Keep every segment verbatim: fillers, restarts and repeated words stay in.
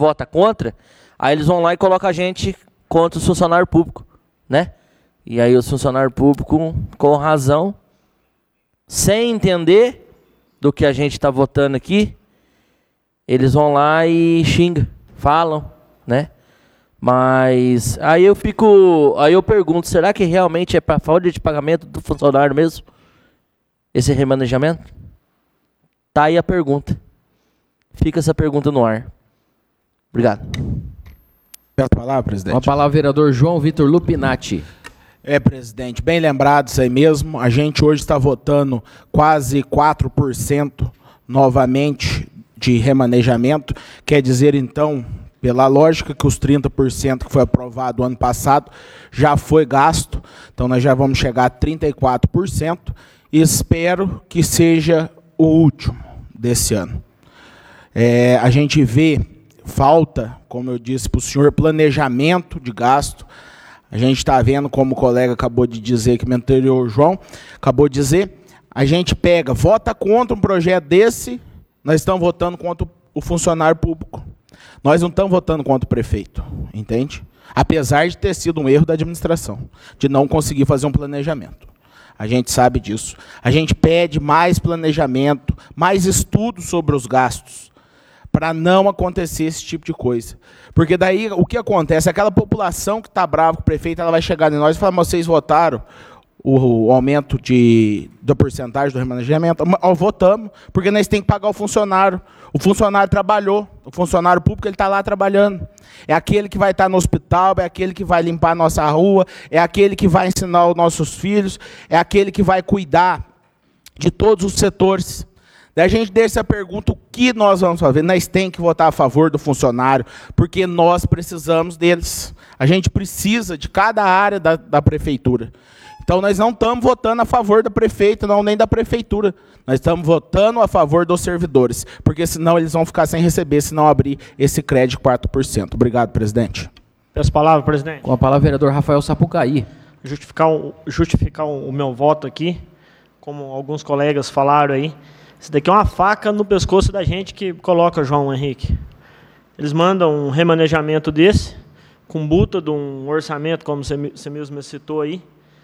vota contra, aí eles vão lá e colocam a gente contra os funcionários públicos, né? E aí os funcionários públicos, com razão, sem entender do que a gente está votando aqui, eles vão lá e xingam, falam, né? Mas aí eu fico, aí eu pergunto, será que realmente é para falta de pagamento do funcionário mesmo? Esse remanejamento? Tá aí a pergunta. Fica essa pergunta no ar. Obrigado. Peço a palavra, presidente. Com a palavra, vereador João Vitor Lupinati. É, presidente, bem lembrado isso aí mesmo. A gente hoje está votando quase quatro por cento novamente de remanejamento. Quer dizer, então, pela lógica que os trinta por cento que foi aprovado ano passado já foi gasto. Então, nós já vamos chegar a trinta e quatro por cento e espero que seja o último desse ano. É, a gente vê falta, como eu disse para o senhor, planejamento de gasto. A gente está vendo, como o colega acabou de dizer, que me anterior, João, acabou de dizer, a gente pega, vota contra um projeto desse, nós estamos votando contra o funcionário público. Nós não estamos votando contra o prefeito, entende? Apesar de ter sido um erro da administração, de não conseguir fazer um planejamento. A gente sabe disso. A gente pede mais planejamento, mais estudo sobre os gastos, para não acontecer esse tipo de coisa. Porque daí, o que acontece? Aquela população que está brava com o prefeito, ela vai chegar em nós e falar, mas vocês votaram o, o aumento de, da porcentagem do remanejamento? Ó, votamos, porque nós temos que pagar o funcionário. O funcionário trabalhou, o funcionário público ele está lá trabalhando. É aquele que vai estar no hospital, é aquele que vai limpar a nossa rua, é aquele que vai ensinar os nossos filhos, é aquele que vai cuidar de todos os setores. Daí a gente deixa a pergunta, o que nós vamos fazer? Nós temos que votar a favor do funcionário, porque nós precisamos deles. A gente precisa de cada área da, da prefeitura. Então, nós não estamos votando a favor da prefeita, não, nem da prefeitura. Nós estamos votando a favor dos servidores, porque senão eles vão ficar sem receber, se não abrir esse crédito de quatro por cento. Obrigado, presidente. Peço a palavra, presidente. Com a palavra, vereador Rafael Sapucaí. Justificar, o, justificar o, o meu voto aqui, como alguns colegas falaram aí. Isso daqui é uma faca no pescoço da gente que coloca, João Henrique. Eles mandam um remanejamento desse, com buta de um orçamento, como você, você mesmo citou aí.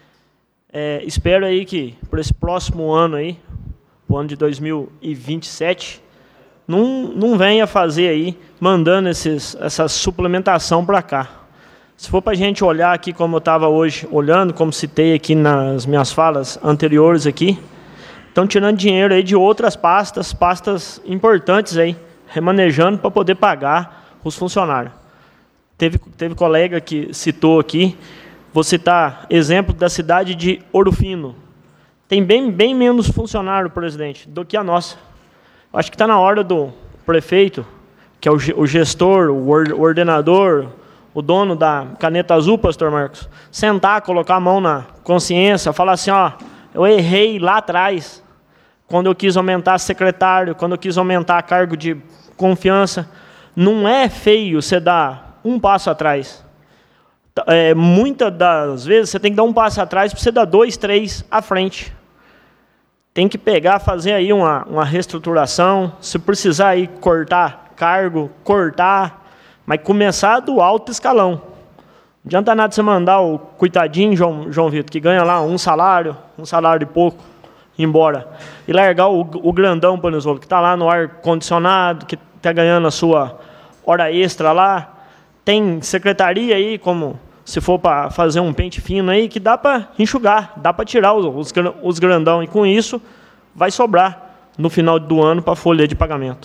É, espero aí que, para esse próximo ano aí, o ano de dois mil e vinte e sete, não, não venha fazer aí, mandando esses, essa suplementação para cá. Se for para a gente olhar aqui, como eu estava hoje olhando, como citei aqui nas minhas falas anteriores aqui, estão tirando dinheiro aí de outras pastas, pastas importantes aí, remanejando para poder pagar os funcionários. Teve, teve colega que citou aqui, vou citar exemplo da cidade de Ouro Fino. Tem bem, bem menos funcionário, presidente, do que a nossa. Acho que está na hora do prefeito, que é o gestor, o ordenador, o dono da caneta azul, pastor Marcos, sentar, colocar a mão na consciência, falar assim, ó, eu errei lá atrás, quando eu quis aumentar secretário, quando eu quis aumentar cargo de confiança. Não é feio você dar um passo atrás. É, muitas das vezes você tem que dar um passo atrás para você dar dois, três à frente. Tem que pegar, fazer aí uma, uma reestruturação, se precisar aí cortar cargo, cortar, mas começar do alto escalão. Não adianta nada você mandar o coitadinho, João, João Vitor, que ganha lá um salário, um salário e pouco, embora, e largar o, o grandão, por exemplo, que está lá no ar-condicionado, que está ganhando a sua hora extra lá. Tem secretaria aí, como se for para fazer um pente fino aí, que dá para enxugar, dá para tirar os, os, os grandão, e com isso vai sobrar no final do ano para a folha de pagamento.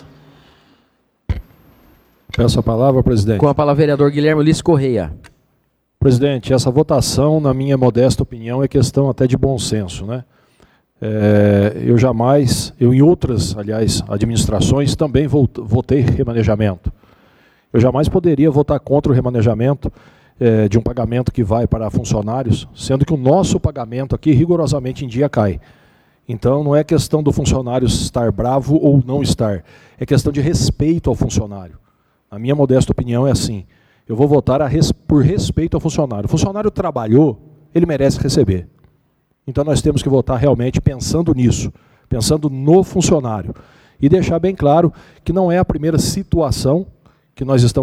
Peço a palavra, presidente. Com a palavra, vereador Guilherme Ulisses Correia. Presidente, essa votação, na minha modesta opinião, é questão até de bom senso, né? É, eu jamais, eu em outras, aliás, administrações, também votei remanejamento. Eu jamais poderia votar contra o remanejamento é, de um pagamento que vai para funcionários, sendo que o nosso pagamento aqui rigorosamente em dia cai. Então, não é questão do funcionário estar bravo ou não estar, é questão de respeito ao funcionário. A minha modesta opinião é assim, eu vou votar a res, por respeito ao funcionário. O funcionário trabalhou, ele merece receber. Então, nós temos que votar realmente pensando nisso, pensando no funcionário. E deixar bem claro que não é a primeira situação que nós estamos